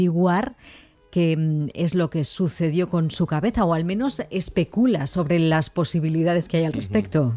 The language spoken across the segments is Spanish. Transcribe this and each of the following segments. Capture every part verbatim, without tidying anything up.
averiguar qué mm, es lo que sucedió con su cabeza, o al menos especula sobre las posibilidades que hay al respecto.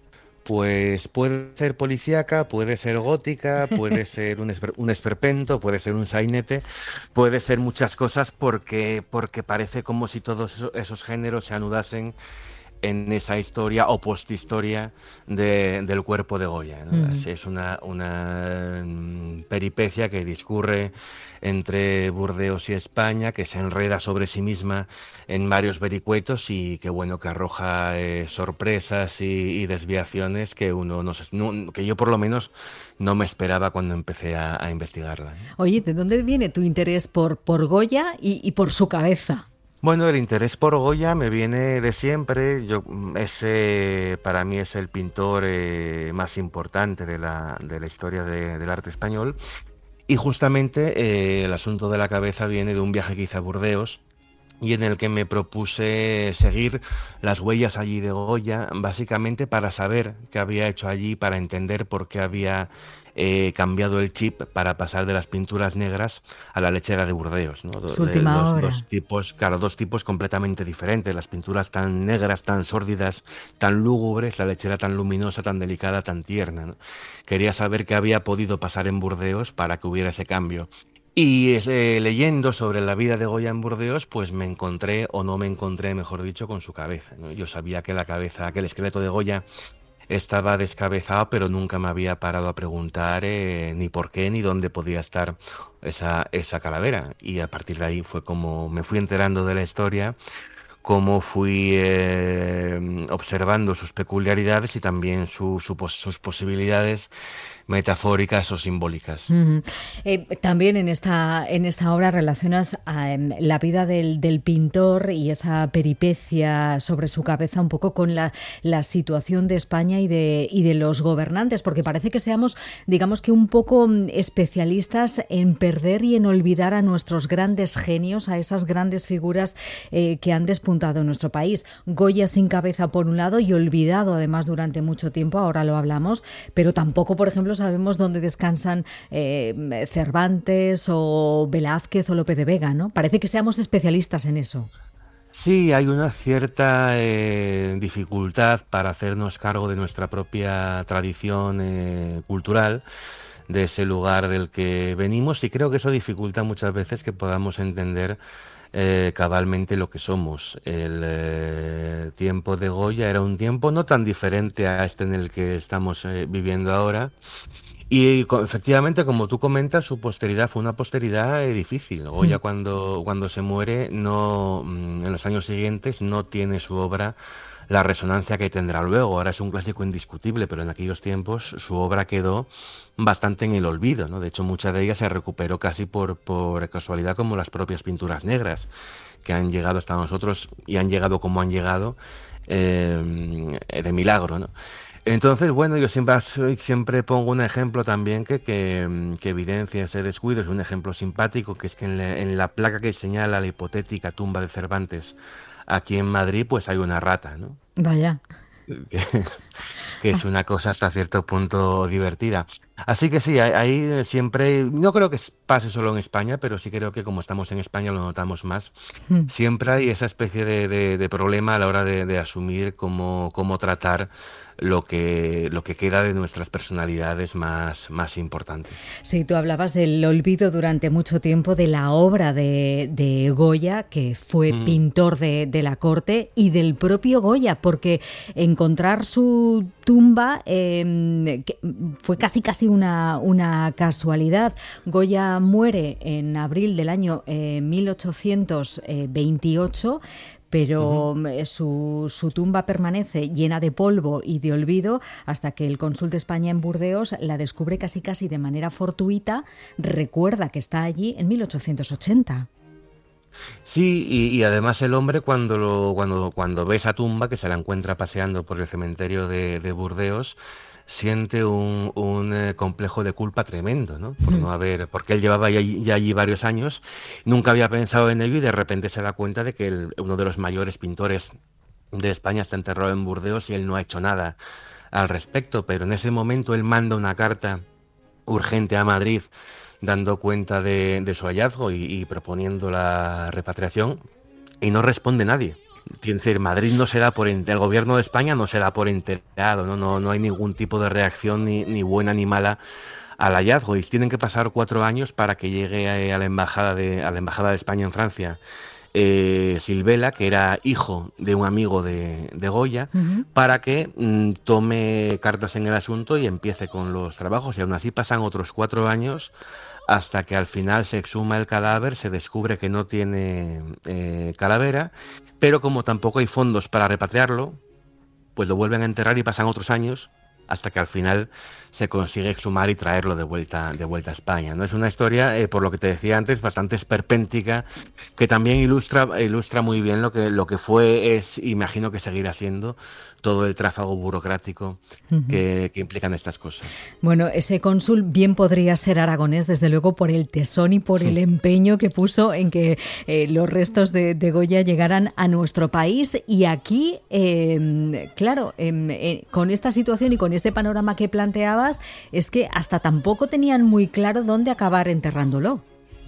Pues puede ser policíaca, puede ser gótica, puede ser un, esper- un esperpento, puede ser un sainete, puede ser muchas cosas porque, porque parece como si todos eso- esos géneros se anudasen en esa historia o posthistoria de, del cuerpo de Goya, ¿no? Mm. Así es una, una mm, peripecia que discurre entre Burdeos y España, que se enreda sobre sí misma en varios vericuetos y que bueno, que arroja eh, sorpresas y, y desviaciones que uno no, se- no- que yo por lo menos no me esperaba cuando empecé a, a investigarla, ¿no? Oye, ¿de dónde viene tu interés por, por Goya y, y por su cabeza? Bueno, el interés por Goya me viene de siempre. Yo, mm, ese para mí es el pintor eh, más importante de la, de la historia de- del arte español. Y justamente eh, el asunto de la cabeza viene de un viaje que hice a Burdeos y en el que me propuse seguir las huellas allí de Goya, básicamente para saber qué había hecho allí, para entender por qué había eh, cambiado el chip para pasar de las pinturas negras a la lechera de Burdeos, ¿no? Do- Su de- última Dos, dos obra. tipos, claro, dos tipos completamente diferentes, las pinturas tan negras, tan sórdidas, tan lúgubres, la lechera tan luminosa, tan delicada, tan tierna, ¿no? Quería saber qué había podido pasar en Burdeos para que hubiera ese cambio. Y eh, leyendo sobre la vida de Goya en Burdeos, pues me encontré, o no me encontré, mejor dicho, con su cabeza, ¿no? Yo sabía que la cabeza, que el esqueleto de Goya estaba descabezado, pero nunca me había parado a preguntar eh, ni por qué ni dónde podía estar esa, esa calavera. Y a partir de ahí fue como me fui enterando de la historia, cómo fui eh, observando sus peculiaridades y también su- su pos- sus posibilidades metafóricas o simbólicas. Ujú. Eh, también en esta, en esta obra relacionas a, em, la vida del, del pintor y esa peripecia sobre su cabeza un poco con la, la situación de España y de, y de los gobernantes, porque parece que seamos, digamos que un poco mm, especialistas en perder y en olvidar a nuestros grandes genios, a esas grandes figuras eh, que han despuntado en nuestro país. Goya sin cabeza por un lado y olvidado además durante mucho tiempo, ahora lo hablamos, pero tampoco, por ejemplo, sabemos dónde descansan eh, Cervantes o Velázquez o Lope de Vega, ¿no? Parece que seamos especialistas en eso. Sí, hay una cierta eh, dificultad para hacernos cargo de nuestra propia tradición eh, cultural, de ese lugar del que venimos, y creo que eso dificulta muchas veces que podamos entender eh, cabalmente lo que somos. El eh, tiempo de Goya era un tiempo no tan diferente a este en el que estamos eh, viviendo ahora. Y co- efectivamente, como tú comentas, su posteridad fue una posteridad eh, difícil. Mm. Goya cuando, cuando se muere, no, mm, en los años siguientes no tiene su obra la resonancia que tendrá luego. Ahora es un clásico indiscutible, pero en aquellos tiempos su obra quedó bastante en el olvido, ¿no? De hecho, mucha de ella se recuperó casi por, por casualidad, como las propias pinturas negras que han llegado hasta nosotros y han llegado como han llegado eh, de milagro, ¿no? Entonces, bueno, yo siempre, soy- siempre pongo un ejemplo también que, que, mm, que evidencia ese descuido, es un ejemplo simpático, que es que en la, en la placa que señala la hipotética tumba de Cervantes aquí en Madrid, pues hay una rata, ¿no? Vaya. Que, que es una cosa hasta cierto punto divertida. Así que sí, ahí ahí siempre, no creo que pase solo en España, pero sí creo que como estamos en España lo notamos más. Mm. Siempre hay esa especie de, de- de problema a la hora de, de asumir cómo, cómo tratar lo que, lo que queda de nuestras personalidades más, más importantes. Sí, tú hablabas del olvido durante mucho tiempo de la obra de, de Goya, que fue Mm. pintor de, de la corte, y del propio Goya, porque encontrar su tumba eh, que fue casi casi una, una casualidad. Goya muere en abril del año eh, mil ochocientos veintiocho, Ujú. pero mm, su, su tumba permanece llena de polvo y de olvido hasta que el cónsul de España en Burdeos la descubre casi casi de manera fortuita, recuerda que está allí en mil ochocientos ochenta. Sí, y, y además el hombre cuando, lo, cuando, cuando ve esa tumba, que se la encuentra paseando por el cementerio de, de Burdeos, siente un, un eh, complejo de culpa tremendo, ¿no? Por Mm. no haber, porque él llevaba ya, allí ya allí varios años, nunca había pensado en ello y de repente se da cuenta de que el- uno de los mayores pintores de España está enterrado en Burdeos y él no ha hecho nada al respecto, pero en ese momento él manda una carta urgente a Madrid dando cuenta de, de su hallazgo y, y proponiendo la repatriación, y no responde nadie. Es decir, Madrid no se da por el gobierno de España no se da por enterado, no, no, no hay ningún tipo de reacción ni, ni buena ni mala al hallazgo, y tienen que pasar cuatro años para que llegue a, a la embajada de a la embajada de España en Francia eh, Silvela, que era hijo de un amigo de, de Goya, uh-huh. para que mm, tome cartas en el asunto y empiece con los trabajos, y aún así pasan otros cuatro años hasta que al final se exhuma el cadáver, se descubre que no tiene eh, calavera, pero como tampoco hay fondos para repatriarlo, pues lo vuelven a enterrar y pasan otros años hasta que al final se consigue exhumar y traerlo de vuelta de vuelta a España, ¿no? Es una historia, eh, por lo que te decía antes, bastante esperpéntica, que también ilustra ilustra muy bien lo que lo que fue, es, imagino que seguirá siendo, todo el tráfago burocrático uh-huh. que, que implican estas cosas. Bueno, ese cónsul bien podría ser aragonés, desde luego, por el tesón y por sí. el empeño que puso en que eh, los restos de, de Goya llegaran a nuestro país. Y aquí, eh, claro, eh, eh, con esta situación y con este panorama que planteabas, es que hasta tampoco tenían muy claro dónde acabar enterrándolo.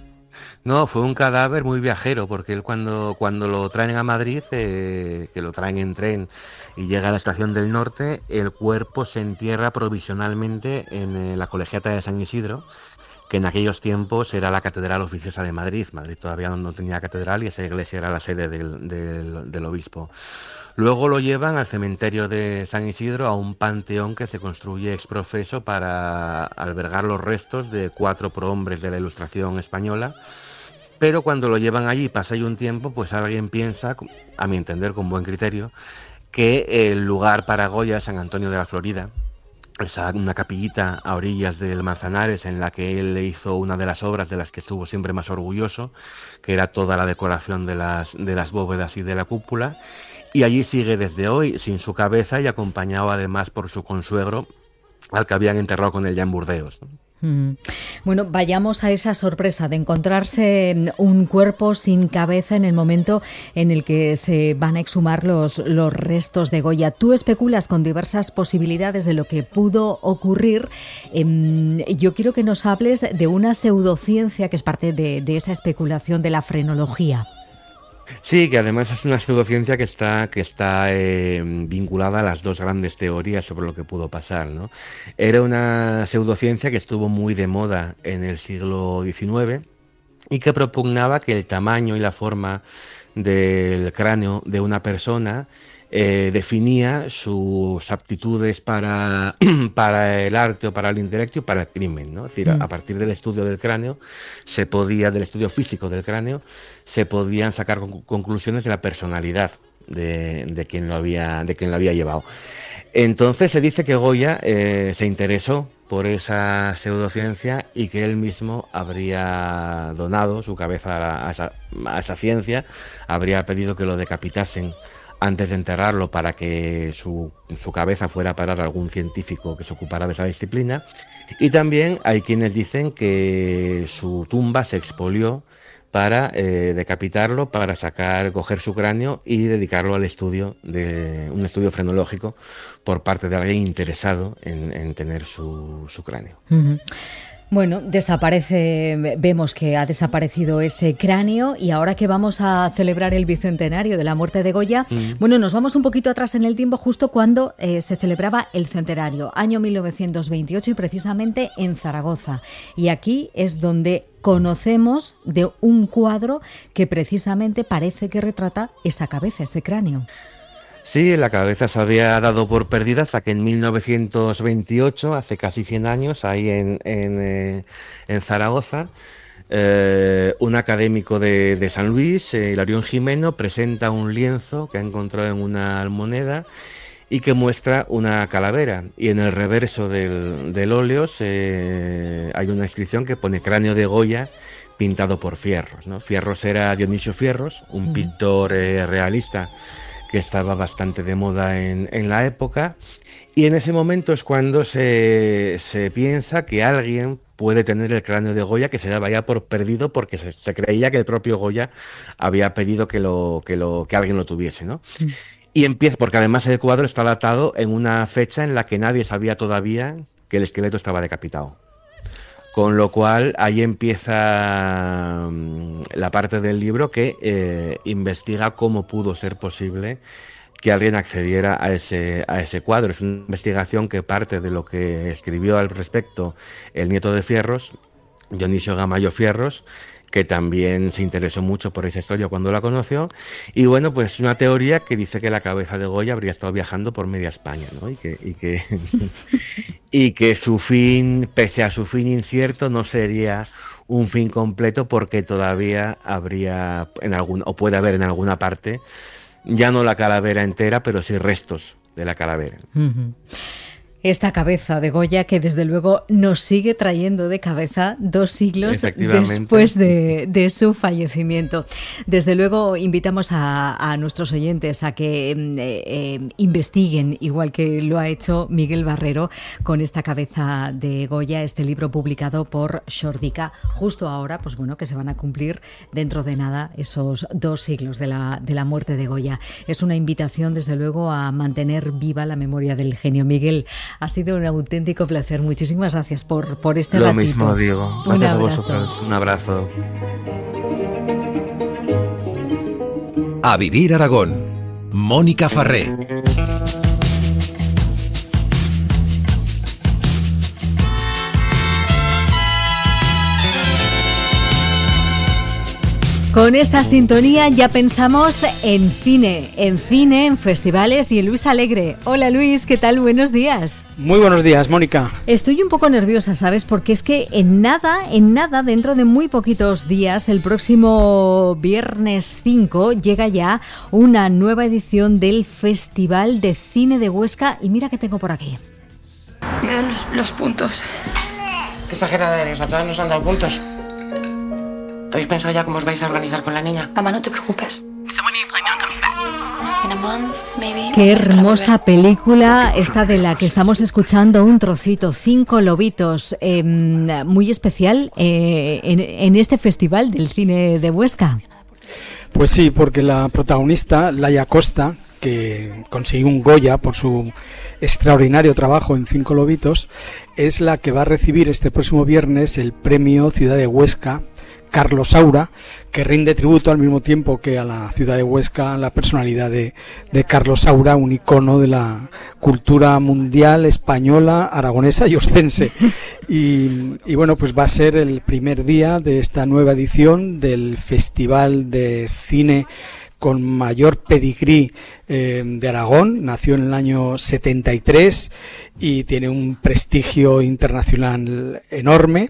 No, fue un cadáver muy viajero, porque él cuando, cuando lo traen a Madrid, eh, que lo traen en tren y llega a la estación del Norte, el cuerpo se entierra provisionalmente en eh, la Colegiata de San Isidro, que en aquellos tiempos era la Catedral Oficiosa de Madrid. Madrid todavía no, no tenía catedral y esa iglesia era la sede del, del, del obispo. Luego lo llevan al cementerio de San Isidro, a un panteón que se construye ex profeso para albergar los restos de cuatro prohombres de la Ilustración española. Pero cuando lo llevan allí, pasa ahí un tiempo, pues alguien piensa, a mi entender con buen criterio, que el lugar para Goya es San Antonio de la Florida, esa, una capillita a orillas del Manzanares en la que él le hizo una de las obras de las que estuvo siempre más orgulloso, que era toda la decoración de las, de las bóvedas y de la cúpula. Y allí sigue desde hoy, sin su cabeza y acompañado además por su consuegro, al que habían enterrado con él ya en Burdeos, ¿no? Mm. Bueno, vayamos a esa sorpresa de encontrarse un cuerpo sin cabeza en el momento en el que se van a exhumar los, los restos de Goya. Tú especulas con diversas posibilidades de lo que pudo ocurrir. Eh, yo quiero que nos hables de una pseudociencia que es parte de, de esa especulación de la frenología. Sí, que además es una pseudociencia que está, que está eh, vinculada a las dos grandes teorías sobre lo que pudo pasar, ¿no? Era una pseudociencia que estuvo muy de moda en el siglo diecinueve y que propugnaba que el tamaño y la forma del cráneo de una persona eh, definía sus aptitudes para, para el arte o para el intelecto y para el crimen, ¿no? Es decir, mm. a partir del estudio del cráneo, se podía, del estudio físico del cráneo, se podían sacar conclusiones de la personalidad de, de quien lo había, de quien lo había llevado. Entonces se dice que Goya eh, se interesó por esa pseudociencia y que él mismo habría donado su cabeza a, la, a, esa, a esa ciencia, habría pedido que lo decapitasen antes de enterrarlo para que su, su cabeza fuera a parar a algún científico que se ocupara de esa disciplina. Y también hay quienes dicen que su tumba se expolió para eh, decapitarlo, para sacar, coger su cráneo y dedicarlo al estudio, de un estudio frenológico por parte de alguien interesado en, en tener su, su cráneo. Uh-huh. Bueno, desaparece, vemos que ha desaparecido ese cráneo y ahora que vamos a celebrar el bicentenario de la muerte de Goya, mm. bueno, nos vamos un poquito atrás en el tiempo, justo cuando eh, se celebraba el centenario, año mil novecientos veintiocho y precisamente en Zaragoza. Y aquí es donde conocemos de un cuadro que precisamente parece que retrata esa cabeza, ese cráneo. Sí, la cabeza se había dado por perdida hasta que en mil novecientos veintiocho, hace casi cien años, ahí en, en, eh, en Zaragoza, eh, un académico de, de San Luis, eh, Hilarión Jimeno, presenta un lienzo que ha encontrado en una almoneda y que muestra una calavera. Y en el reverso del, del óleo se, hay una inscripción que pone cráneo de Goya pintado por Fierros, ¿no? Fierros era Dionisio Fierros, un mm. pintor eh, realista que estaba bastante de moda en, en la época, y en ese momento es cuando se, se piensa que alguien puede tener el cráneo de Goya, que se daba ya por perdido porque se, se creía que el propio Goya había pedido que, lo, que, lo, que alguien lo tuviese, ¿no? Sí. Y empieza, porque además el cuadro está datado en una fecha en la que nadie sabía todavía que el esqueleto estaba decapitado. Con lo cual ahí empieza la parte del libro que eh, investiga cómo pudo ser posible que alguien accediera a ese, a ese cuadro. Es una investigación que parte de lo que escribió al respecto el nieto de Fierros, Dionisio Gamayo Fierros, que también se interesó mucho por esa historia cuando la conoció. Y bueno, pues una teoría que dice que la cabeza de Goya habría estado viajando por media España, ¿no? Y que, y que, y que su fin, pese a su fin incierto, no sería un fin completo, porque todavía habría, en algún, o puede haber en alguna parte, ya no la calavera entera, pero sí restos de la calavera. Uh-huh. Esta cabeza de Goya que desde luego nos sigue trayendo de cabeza dos siglos después de, de su fallecimiento. Desde luego invitamos a, a nuestros oyentes a que eh, eh, investiguen, igual que lo ha hecho Miguel Barrero, con esta cabeza de Goya, este libro publicado por Xordica, justo ahora, pues bueno, que se van a cumplir dentro de nada esos dos siglos de la, de la muerte de Goya. Es una invitación, desde luego, a mantener viva la memoria del genio. Miguel, ha sido un auténtico placer. Muchísimas gracias por, por este Lo ratito. Lo mismo digo. Gracias a vosotros. Un abrazo. A Vivir Aragón. Mónica Farré. Con esta sintonía ya pensamos en cine, en cine, en festivales y en Luis Alegre. Hola Luis, ¿qué tal? Buenos días. Muy buenos días, Mónica. Estoy un poco nerviosa, ¿sabes? Porque es que en nada, en nada, dentro de muy poquitos días, el próximo viernes cinco, llega ya una nueva edición del Festival de Cine de Huesca. Y mira que tengo por aquí. Me dan los, los puntos. Qué exagerada eres, a todas nos han dado puntos. ¿Habéis pensado ya cómo os vais a organizar con la niña? Mamá, no te preocupes. Qué hermosa película esta de la que estamos escuchando un trocito, Cinco lobitos, eh, muy especial eh, en, en este Festival del Cine de Huesca. Pues sí, porque la protagonista, Laia Costa, que consiguió un Goya por su extraordinario trabajo en Cinco lobitos, es la que va a recibir este próximo viernes el premio Ciudad de Huesca Carlos Saura, que rinde tributo al mismo tiempo que a la ciudad de Huesca la personalidad de, de Carlos Saura, un icono de la cultura mundial española, aragonesa y oscense. Y, y bueno, pues va a ser el primer día de esta nueva edición del Festival de Cine con mayor pedigrí eh, de Aragón. Nació en el año setenta y tres y tiene un prestigio internacional enorme.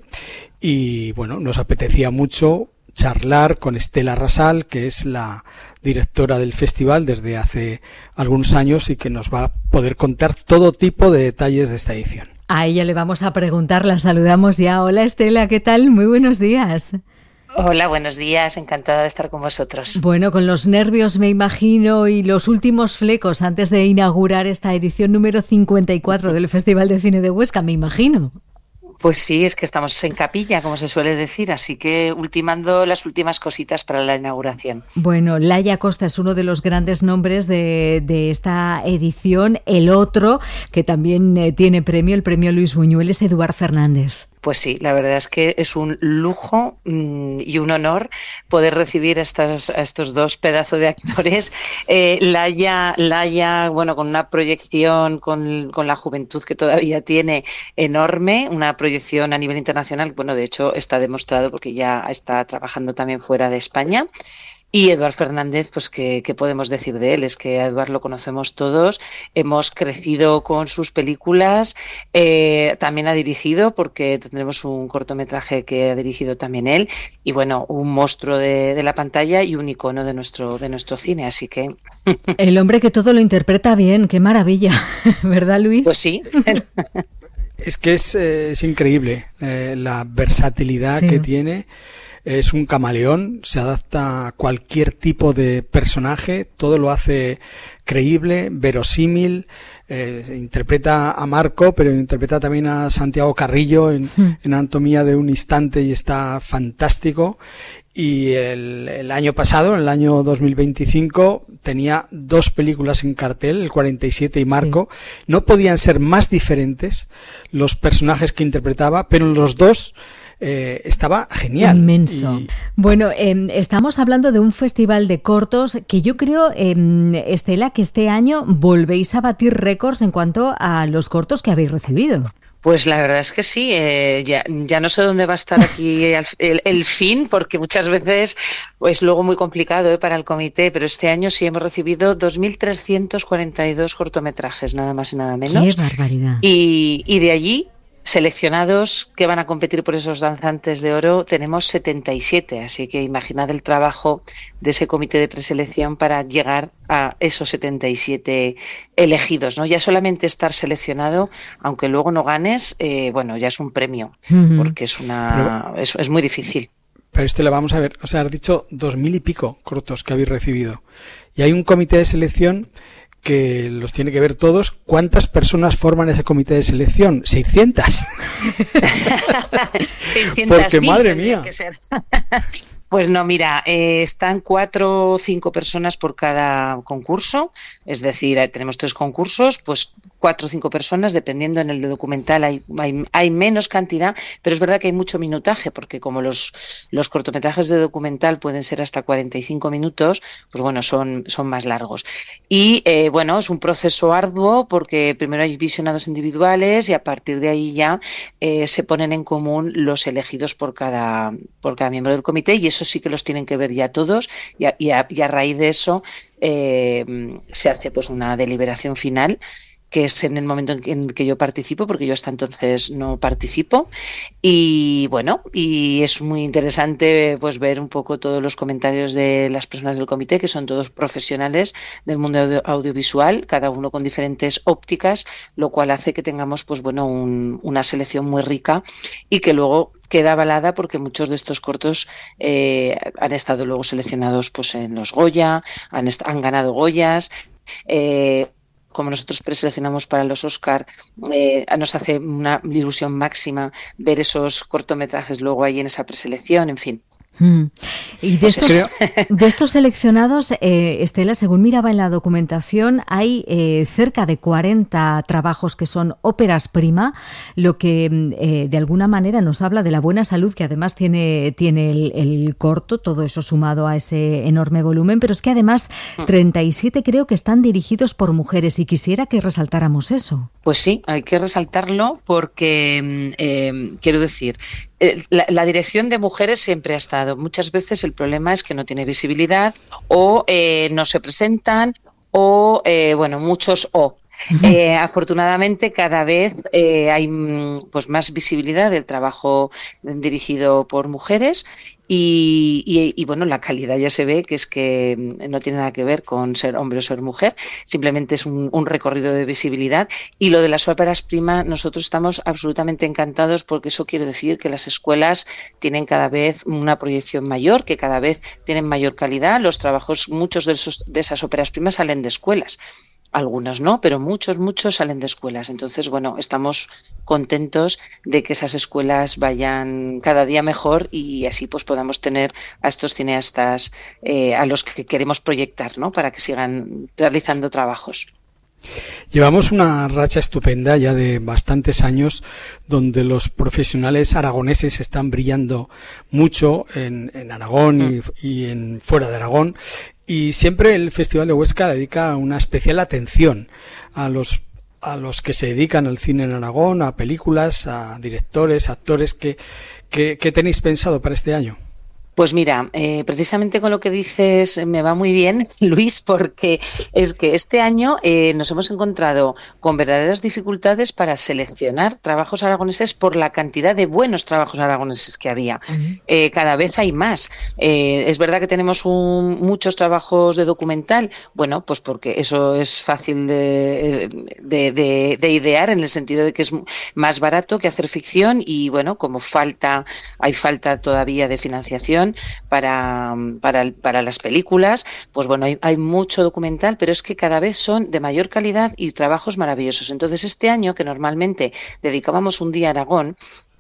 Y bueno, nos apetecía mucho charlar con Estela Rasal, que es la directora del festival desde hace algunos años y que nos va a poder contar todo tipo de detalles de esta edición. A ella le vamos a preguntar, la saludamos ya. Hola Estela, ¿qué tal? Muy buenos días. Hola, buenos días, encantada de estar con vosotros. Bueno, con los nervios me imagino y los últimos flecos antes de inaugurar esta edición número cincuenta y cuatro del Festival de Cine de Huesca, me imagino. Pues sí, es que estamos en capilla, como se suele decir, así que ultimando las últimas cositas para la inauguración. Bueno, Laia Costa es uno de los grandes nombres de, de esta edición. El otro, que también eh, tiene premio, el premio Luis Buñuel, es Eduard Fernández. Pues sí, la verdad es que es un lujo mmm, y un honor poder recibir a, estas, a estos dos pedazos de actores. Eh, Laia, Laia, bueno, con una proyección con, con la juventud que todavía tiene enorme, una proyección a nivel internacional, bueno, de hecho está demostrado porque ya está trabajando también fuera de España. Y Eduard Fernández, pues ¿qué, qué podemos decir de él? Es que a Eduard lo conocemos todos, hemos crecido con sus películas, eh, también ha dirigido, porque tendremos un cortometraje que ha dirigido también él, y bueno, un monstruo de, de la pantalla y un icono de nuestro, de nuestro cine, así que... El hombre que todo lo interpreta bien, qué maravilla, ¿verdad, Luis? Pues sí. Es que es, eh, es increíble eh, la versatilidad sí. que tiene. Es un camaleón, se adapta a cualquier tipo de personaje, todo lo hace creíble, verosímil, eh, interpreta a Marco, pero interpreta también a Santiago Carrillo en, mm. en Anatomía de un instante y está fantástico. Y el, el año pasado, en el año dos mil veinticinco, tenía dos películas en cartel, el cuarenta y siete y Marco. Sí. No podían ser más diferentes los personajes que interpretaba, pero en los dos eh, estaba genial. Inmenso. Y... Bueno, eh, estamos hablando de un festival de cortos que yo creo, eh, Estela, que este año volvéis a batir récords en cuanto a los cortos que habéis recibido. Pues la verdad es que sí, eh, ya, ya no sé dónde va a estar aquí el, el, el fin, porque muchas veces es pues, luego muy complicado eh, para el comité, pero este año sí hemos recibido dos mil trescientos cuarenta y dos cortometrajes, nada más y nada menos. ¡Qué barbaridad! Y, y de allí, seleccionados que van a competir por esos danzantes de oro, tenemos setenta y siete, así que imaginad el trabajo de ese comité de preselección para llegar a esos setenta y siete elegidos, ¿no? Ya solamente estar seleccionado, aunque luego no ganes, eh, bueno, ya es un premio, uh-huh. porque es una Pero, es, es muy difícil. Pero este lo vamos a ver, o sea, has dicho dos mil y pico cortos que habéis recibido, y hay un comité de selección que los tiene que ver todos. ¿Cuántas personas forman ese comité de selección? ¿seiscientas? Porque madre mía. Que ser. Pues no, mira, eh, están cuatro o cinco personas por cada concurso, es decir, tenemos tres concursos, pues cuatro o cinco personas, dependiendo. En el de documental hay, hay, hay menos cantidad, pero es verdad que hay mucho minutaje, porque como los, los cortometrajes de documental pueden ser hasta cuarenta y cinco minutos, pues bueno, son, son más largos. Y eh, bueno, es un proceso arduo, porque primero hay visionados individuales y a partir de ahí ya eh, se ponen en común los elegidos por cada, por cada miembro del comité, y eso sí que los tienen que ver ya todos, y a, y a, y a raíz de eso eh, se hace pues una deliberación final, que es en el momento en que yo participo, porque yo hasta entonces no participo. Y bueno, y es muy interesante pues ver un poco todos los comentarios de las personas del comité, que son todos profesionales del mundo audio- audiovisual, cada uno con diferentes ópticas, lo cual hace que tengamos pues bueno un, una selección muy rica y que luego queda avalada, porque muchos de estos cortos eh, han estado luego seleccionados pues en los Goya, han, est- han ganado Goyas. Eh, como nosotros preseleccionamos para los Oscar, eh, nos hace una ilusión máxima ver esos cortometrajes luego ahí en esa preselección, en fin. Mm. Y de estos, de estos seleccionados, eh, Estela, según miraba en la documentación, hay eh, cerca de cuarenta trabajos que son óperas prima, lo que eh, de alguna manera nos habla de la buena salud que además tiene, tiene el, el corto, todo eso sumado a ese enorme volumen, pero es que además treinta y siete creo que están dirigidos por mujeres, y quisiera que resaltáramos eso. Pues sí, hay que resaltarlo porque, eh, quiero decir, La, la dirección de mujeres siempre ha estado. Muchas veces el problema es que no tiene visibilidad, o eh, no se presentan, o, eh, bueno, muchos o. Eh, afortunadamente cada vez eh, hay pues más visibilidad del trabajo dirigido por mujeres, y, y, y bueno, la calidad ya se ve que es que no tiene nada que ver con ser hombre o ser mujer, simplemente es un, un recorrido de visibilidad. Y lo de las óperas prima, nosotros estamos absolutamente encantados, porque eso quiere decir que las escuelas tienen cada vez una proyección mayor, que cada vez tienen mayor calidad. Los trabajos, muchos de, esos, de esas óperas primas salen de escuelas. Algunos no, pero muchos, muchos salen de escuelas. Entonces, bueno, estamos contentos de que esas escuelas vayan cada día mejor, y así pues podamos tener a estos cineastas eh, a los que queremos proyectar, ¿no? Para que sigan realizando trabajos. Llevamos una racha estupenda ya de bastantes años, donde los profesionales aragoneses están brillando mucho en, en Aragón y, y en fuera de Aragón. Y siempre el Festival de Huesca dedica una especial atención a los a los que se dedican al cine en Aragón, a películas, a directores, actores. ¿Qué, qué, qué tenéis pensado para este año? Pues mira, eh, precisamente con lo que dices me va muy bien, Luis, porque es que este año eh, nos hemos encontrado con verdaderas dificultades para seleccionar trabajos aragoneses por la cantidad de buenos trabajos aragoneses que había. Uh-huh. Eh, cada vez hay más. Eh, es verdad que tenemos un, muchos trabajos de documental, bueno, pues porque eso es fácil de, de, de, de idear, en el sentido de que es más barato que hacer ficción, y bueno, como falta, hay falta todavía de financiación para, para, para las películas, pues bueno, hay, hay mucho documental, pero es que cada vez son de mayor calidad y trabajos maravillosos. Entonces, este año, que normalmente dedicábamos un día a Aragón,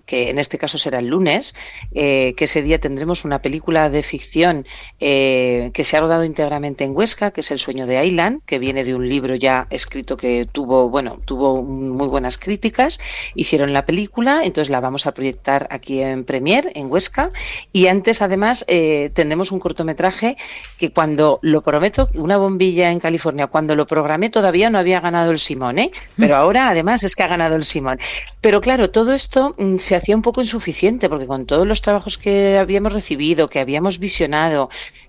que en este caso será el lunes, eh, que ese día tendremos una película de ficción eh, que se ha rodado íntegramente en Huesca, que es El sueño de Aylan, que viene de un libro ya escrito que tuvo, bueno, tuvo muy buenas críticas. Hicieron la película, entonces la vamos a proyectar aquí en Premier, en Huesca, y antes además eh, tendremos un cortometraje que cuando lo prometo, una bombilla en California, cuando lo programé todavía no había ganado el Simón, ¿eh? Pero ahora además es que ha ganado el Simón. Pero claro, todo esto mm, se hacía un poco insuficiente, porque con todos los trabajos que habíamos recibido, que habíamos visionado,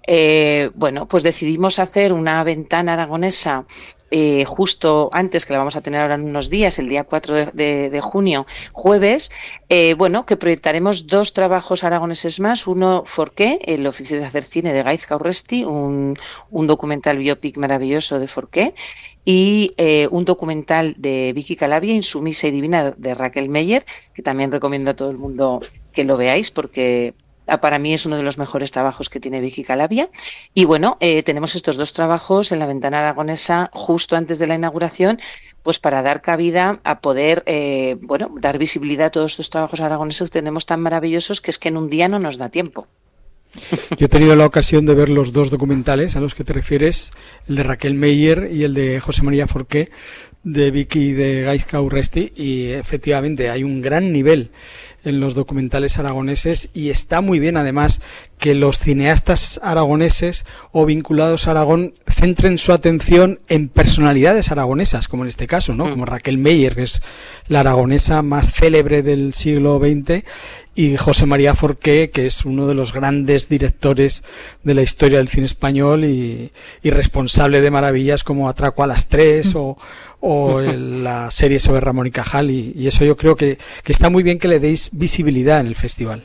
eh, bueno, pues decidimos hacer una ventana aragonesa eh, justo antes, que la vamos a tener ahora en unos días, el día cuatro de, de, de junio, jueves, eh, bueno, que proyectaremos dos trabajos aragoneses más, uno Forqué, el oficio de hacer cine de Gaizka Urresti, un, un documental biopic maravilloso de Forqué, y eh, un documental de Vicky Calavia, Insumisa y Divina, de Raquel Meyer, que también recomiendo a todo el mundo que lo veáis porque para mí es uno de los mejores trabajos que tiene Vicky Calavia. Y bueno, eh, tenemos estos dos trabajos en la ventana aragonesa justo antes de la inauguración, pues para dar cabida a poder, eh, bueno, dar visibilidad a todos estos trabajos aragoneses que tenemos tan maravillosos que es que en un día no nos da tiempo. Yo he tenido la ocasión de ver los dos documentales a los que te refieres, el de Raquel Meyer y el de José María Forqué, de Vicky y de Gaizka Urresti, y efectivamente hay un gran nivel en los documentales aragoneses y está muy bien además que los cineastas aragoneses o vinculados a Aragón centren su atención en personalidades aragonesas, como en este caso, ¿no? Como Raquel Meyer, que es la aragonesa más célebre del siglo veinte, y José María Forqué, que es uno de los grandes directores de la historia del cine español y, y responsable de maravillas como Atraco a las tres o, o el, la serie sobre Ramón y Cajal, y, y eso yo creo que, que está muy bien que le deis visibilidad en el festival.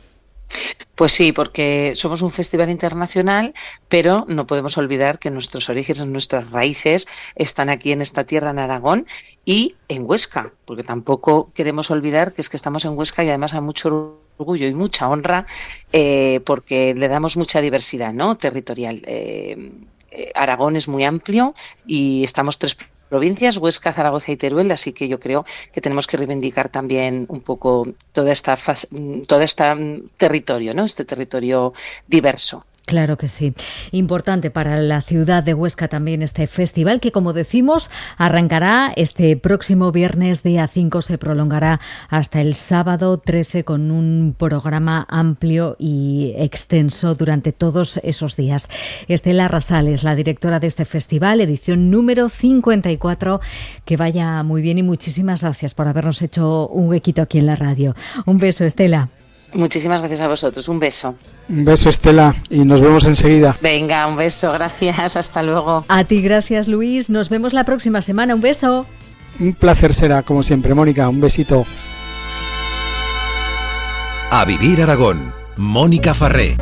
Pues sí, porque somos un festival internacional, pero no podemos olvidar que nuestros orígenes, nuestras raíces están aquí en esta tierra, en Aragón y en Huesca, porque tampoco queremos olvidar que es que estamos en Huesca y además hay mucho orgullo y mucha honra eh, porque le damos mucha diversidad, ¿no?, territorial. Eh, eh, Aragón es muy amplio y estamos tres provincias, Huesca, Zaragoza y Teruel, así que yo creo que tenemos que reivindicar también un poco toda esta todo este territorio, ¿no?, este territorio diverso. Claro que sí. Importante para la ciudad de Huesca también este festival que, como decimos, arrancará este próximo viernes día cinco, se prolongará hasta el sábado trece con un programa amplio y extenso durante todos esos días. Estela Rasales, la directora de este festival, edición número cincuenta y cuatro, que vaya muy bien y muchísimas gracias por habernos hecho un huequito aquí en la radio. Un beso, Estela. Muchísimas gracias a vosotros, un beso. Un beso, Estela, y nos vemos enseguida. Venga, un beso, gracias, hasta luego. A ti, gracias, Luis, nos vemos la próxima semana, un beso. Un placer será, como siempre, Mónica, un besito. A Vivir Aragón, Mónica Farré.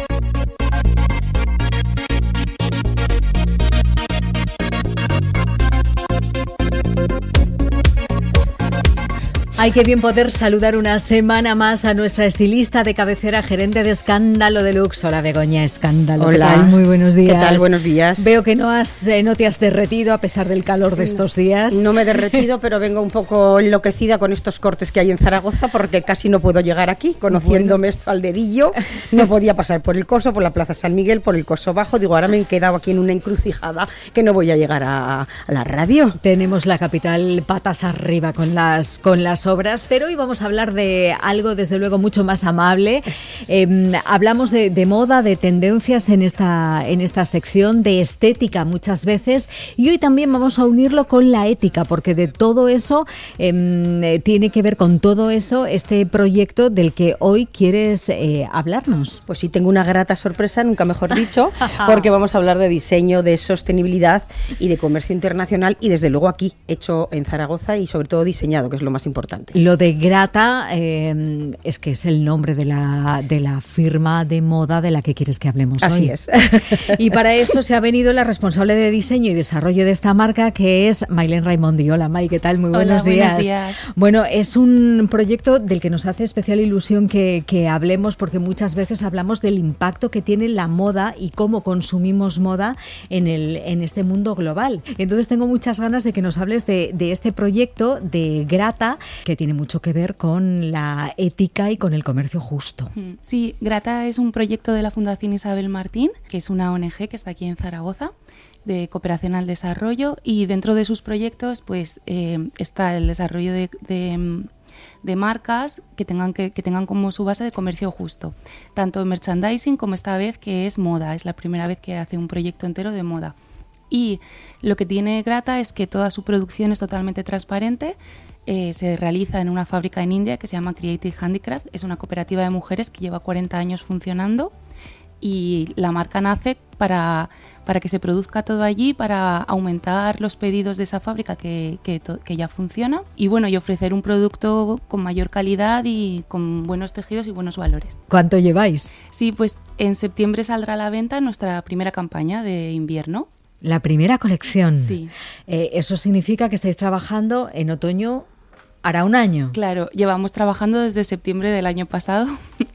Ay, qué bien poder saludar una semana más a nuestra estilista de cabecera, gerente de Escándalo Deluxe. Hola, Begoña Escándalo. Hola. ¿Qué tal? Muy buenos días. ¿Qué tal? Buenos días. Veo que no, has, eh, no te has derretido a pesar del calor de estos días. No me he derretido, pero vengo un poco enloquecida con estos cortes que hay en Zaragoza porque casi no puedo llegar aquí, conociéndome bueno. esto al dedillo. No podía pasar por el Coso, por la Plaza San Miguel, por el Coso Bajo. Digo, ahora me he quedado aquí en una encrucijada que no voy a llegar a, a la radio. Tenemos la capital patas arriba con las, con las obras, pero hoy vamos a hablar de algo desde luego mucho más amable. Eh, hablamos de, de moda, de tendencias en esta, en esta sección, de estética muchas veces, y hoy también vamos a unirlo con la ética, porque de todo eso eh, tiene que ver con todo eso este proyecto del que hoy quieres eh, hablarnos. Pues sí, tengo una grata sorpresa, nunca mejor dicho, porque vamos a hablar de diseño, de sostenibilidad y de comercio internacional, y desde luego aquí, hecho en Zaragoza y sobre todo diseñado, que es lo más importante. Lo de Grata eh, es que es el nombre de la, de la firma de moda de la que quieres que hablemos hoy. Así es. Y para eso se ha venido la responsable de diseño y desarrollo de esta marca, que es Mailén Raimondi. Hola, May, ¿qué tal? Muy buenos Hola, días. Buenos días. Bueno, es un proyecto del que nos hace especial ilusión que, que hablemos, porque muchas veces hablamos del impacto que tiene la moda y cómo consumimos moda en, el, en este mundo global. Entonces tengo muchas ganas de que nos hables de, de este proyecto de Grata, que que tiene mucho que ver con la ética y con el comercio justo. Sí, Grata es un proyecto de la Fundación Isabel Martín, que es una O N G que está aquí en Zaragoza, de cooperación al desarrollo, y dentro de sus proyectos pues eh, está el desarrollo de, de, de marcas que tengan, que, que tengan como su base de comercio justo, tanto en merchandising como esta vez que es moda. Es la primera vez que hace un proyecto entero de moda. Y lo que tiene Grata es que toda su producción es totalmente transparente. Eh, se realiza en una fábrica en India que se llama Creative Handicraft. Es una cooperativa de mujeres que lleva cuarenta años funcionando, y la marca nace para, para que se produzca todo allí, para aumentar los pedidos de esa fábrica que, que, to, que ya funciona, y bueno, y ofrecer un producto con mayor calidad y con buenos tejidos y buenos valores. ¿Cuánto lleváis? Sí, pues en septiembre saldrá a la venta nuestra primera campaña de invierno. La primera colección. Sí. Eh, eso significa que estáis trabajando en otoño, hará un año. Claro, llevamos trabajando desde septiembre del año pasado,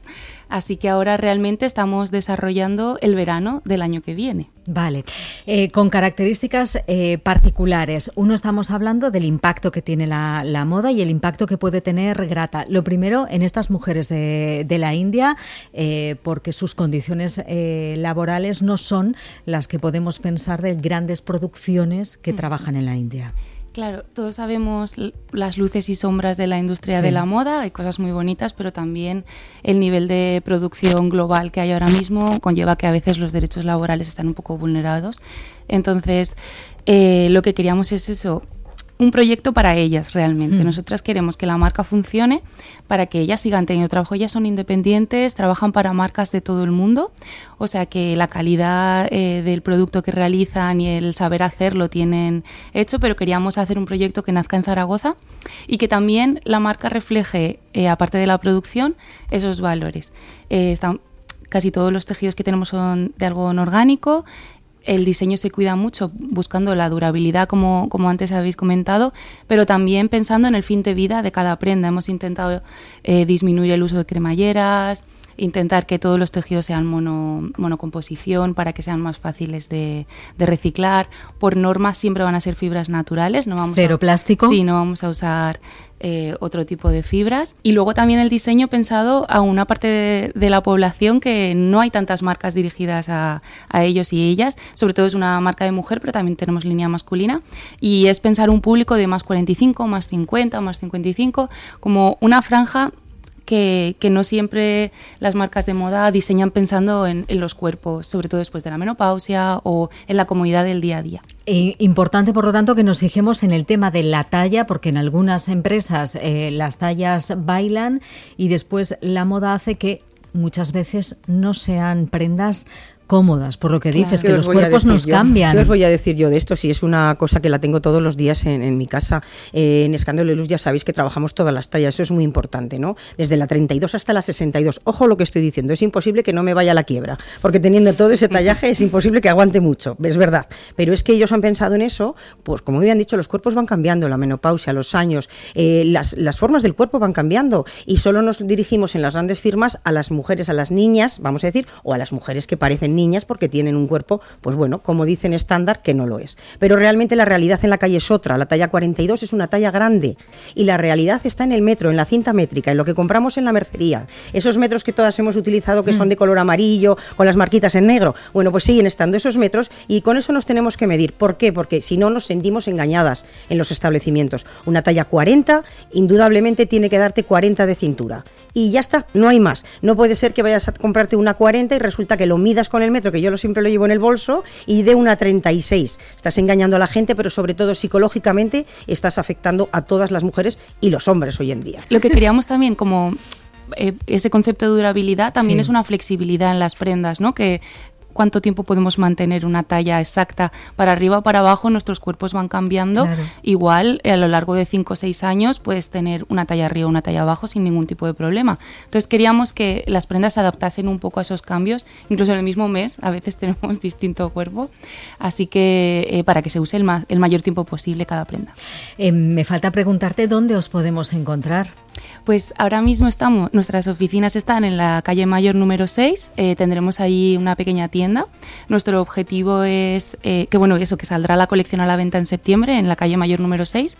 así que ahora realmente estamos desarrollando el verano del año que viene. Vale, eh, con características eh, particulares. Uno, estamos hablando del impacto que tiene la, la moda y el impacto que puede tener Grata. Lo primero, en estas mujeres de, de la India, eh, porque sus condiciones eh, laborales no son las que podemos pensar de grandes producciones que mm. trabajan en la India. Claro, todos sabemos las luces y sombras de la industria sí. de la moda, hay cosas muy bonitas, pero también el nivel de producción global que hay ahora mismo conlleva que a veces los derechos laborales están un poco vulnerados. Entonces, eh, lo que queríamos es eso, un proyecto para ellas realmente. Mm. Nosotras queremos que la marca funcione para que ellas sigan teniendo trabajo. Ellas son independientes, trabajan para marcas de todo el mundo, o sea que la calidad eh, del producto que realizan y el saber hacerlo tienen hecho, pero queríamos hacer un proyecto que nazca en Zaragoza y que también la marca refleje, eh, aparte de la producción, esos valores. Eh, están, casi todos los tejidos que tenemos son de algodón orgánico. El diseño se cuida mucho buscando la durabilidad, como, como antes habéis comentado, pero también pensando en el fin de vida de cada prenda. Hemos intentado eh, disminuir el uso de cremalleras, intentar que todos los tejidos sean mono, monocomposición para que sean más fáciles de, de reciclar. Por norma siempre van a ser fibras naturales. No vamos ¿Cero a, plástico? Sí, no vamos a usar eh, otro tipo de fibras. Y luego también el diseño pensado a una parte de, de la población que no hay tantas marcas dirigidas a, a ellos y ellas. Sobre todo es una marca de mujer, pero también tenemos línea masculina. Y es pensar un público de más cuarenta y cinco, más cincuenta, más cincuenta y cinco, como una franja Que, que no siempre las marcas de moda diseñan pensando en, en los cuerpos, sobre todo después de la menopausia o en la comodidad del día a día. E importante, por lo tanto, que nos fijemos en el tema de la talla, porque en algunas empresas eh, las tallas bailan y después la moda hace que muchas veces no sean prendas cómodas, por lo que claro. dices, que los cuerpos nos yo? cambian. ¿Qué os voy a decir yo de esto? Si es una cosa que la tengo todos los días en, en mi casa. Eh, en Escándalo de Luz ya sabéis que trabajamos todas las tallas, eso es muy importante, ¿no? Desde la treinta y dos hasta la sesenta y dos. Ojo lo que estoy diciendo, es imposible que no me vaya a la quiebra, porque teniendo todo ese tallaje es imposible que aguante mucho, es verdad. Pero es que ellos han pensado en eso, pues como me habían dicho, los cuerpos van cambiando, la menopausia, los años, eh, las, las formas del cuerpo van cambiando y solo nos dirigimos en las grandes firmas a las mujeres, a las niñas, vamos a decir, o a las mujeres que parecen niñas porque tienen un cuerpo, pues bueno, como dicen estándar, que no lo es. Pero realmente la realidad en la calle es otra. La talla cuarenta y dos es una talla grande y la realidad está en el metro, en la cinta métrica, en lo que compramos en la mercería. Esos metros que todas hemos utilizado que son de color amarillo, con las marquitas en negro, bueno, pues siguen estando esos metros y con eso nos tenemos que medir. ¿Por qué? Porque si no nos sentimos engañadas en los establecimientos. Una talla cuarenta, indudablemente tiene que darte cuarenta de cintura. Y ya está, no hay más. No puede ser que vayas a comprarte una cuarenta y resulta que lo midas con el metro, que yo lo siempre lo llevo en el bolso, y de una treinta y seis. Estás engañando a la gente, pero sobre todo psicológicamente estás afectando a todas las mujeres y los hombres hoy en día. Lo que queríamos también, como eh, ese concepto de durabilidad, también sí. es una flexibilidad en las prendas, ¿no? Que cuánto tiempo podemos mantener una talla exacta para arriba o para abajo, nuestros cuerpos van cambiando. Claro. Igual a lo largo de cinco o seis años puedes tener una talla arriba o una talla abajo sin ningún tipo de problema. Entonces queríamos que las prendas se adaptasen un poco a esos cambios, incluso en el mismo mes a veces tenemos distinto cuerpo, así que eh, para que se use el, ma- el mayor tiempo posible cada prenda. Eh, me falta preguntarte dónde os podemos encontrar. Pues ahora mismo estamos, nuestras oficinas están en la calle Mayor número seis, eh, tendremos ahí una pequeña tienda. Nuestro objetivo es eh, que bueno, eso, que saldrá la colección a la venta en septiembre en la calle Mayor número seis.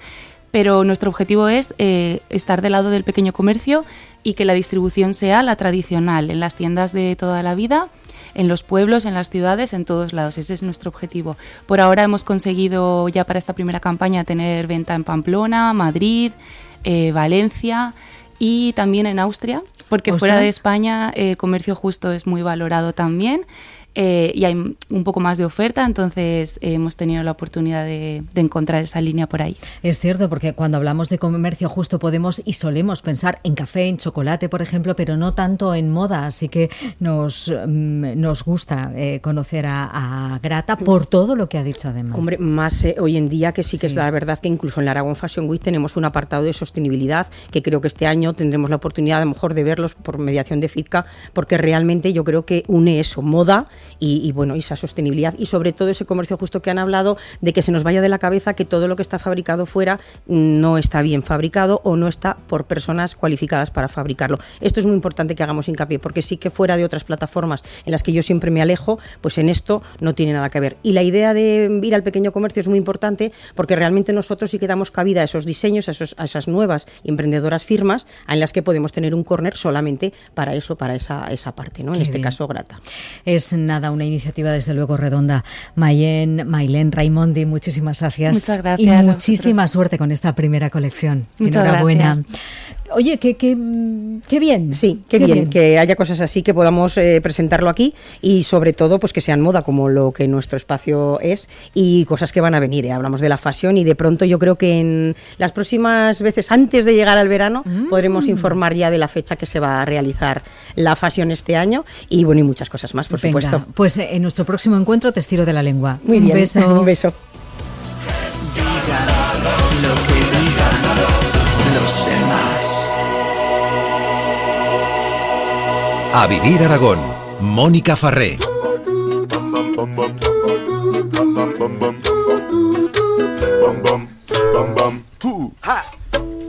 pero nuestro objetivo es eh, estar del lado del pequeño comercio y que la distribución sea la tradicional, en las tiendas de toda la vida, en los pueblos, en las ciudades, en todos lados. Ese es nuestro objetivo. Por ahora hemos conseguido ya para esta primera campaña tener venta en Pamplona, Madrid, eh, Valencia y también en Austria, porque ¿Ostras? fuera de España el eh, comercio justo es muy valorado también. Eh, y hay un poco más de oferta, entonces eh, hemos tenido la oportunidad de, de encontrar esa línea por ahí. Es cierto, porque cuando hablamos de comercio justo podemos y solemos pensar en café, en chocolate, por ejemplo, pero no tanto en moda, así que nos, mm, nos gusta eh, conocer a, a Grata por todo lo que ha dicho además. Hombre, más eh, hoy en día que sí que Sí. es la verdad que incluso en la Aragón Fashion Week tenemos un apartado de sostenibilidad que creo que este año tendremos la oportunidad a lo mejor de verlos por mediación de FITCA, porque realmente yo creo que une eso, moda y, y bueno, esa sostenibilidad y sobre todo ese comercio justo que han hablado de que se nos vaya de la cabeza que todo lo que está fabricado fuera no está bien fabricado o no está por personas cualificadas para fabricarlo. Esto es muy importante que hagamos hincapié, porque sí que fuera de otras plataformas en las que yo siempre me alejo, pues en esto no tiene nada que ver. Y la idea de ir al pequeño comercio es muy importante porque realmente nosotros sí que damos cabida a esos diseños, a, esos, a esas nuevas y emprendedoras firmas en las que podemos tener un corner solamente para eso, para esa, esa parte, ¿no? En Qué este bien. caso, Grata. Es nada, una iniciativa desde luego redonda. Mayen, Mailén, Raimondi, muchísimas gracias. Muchas gracias Y a muchísima suerte con esta primera colección. Muchas Enhorabuena. gracias. Oye, qué, qué, qué bien. Sí, qué, bien, que haya cosas así que podamos eh, presentarlo aquí y sobre todo pues que sean moda como lo que nuestro espacio es y cosas que van a venir. ¿eh? Hablamos de la fashion y de pronto yo creo que en las próximas veces antes de llegar al verano Mm. podremos informar ya de la fecha que se va a realizar la fashion este año y bueno y muchas cosas más, por Venga, supuesto. pues eh, en nuestro próximo encuentro te estiro de la lengua. Muy Un bien, beso. un beso. A Vivir Aragón, Mónica Farré. bum bum bum bum